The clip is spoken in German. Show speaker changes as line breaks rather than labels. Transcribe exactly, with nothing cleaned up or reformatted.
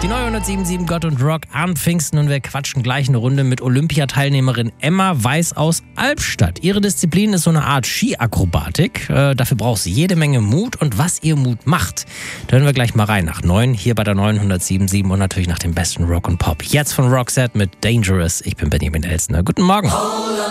Die neue hundertsieben Komma sieben Gott und Rock am Pfingsten und wir quatschen gleich eine Runde mit Olympiateilnehmerin Emma Weiß aus Albstadt. Ihre Disziplin ist so eine Art Skiakrobatik. Äh, dafür braucht sie jede Menge Mut und was ihr Mut macht, da hören wir gleich mal rein nach neun hier bei der neuen hundertsieben Komma sieben und natürlich nach dem besten Rock und Pop. Jetzt von Roxette mit Dangerous. Ich bin Benjamin Elsner. Guten Morgen.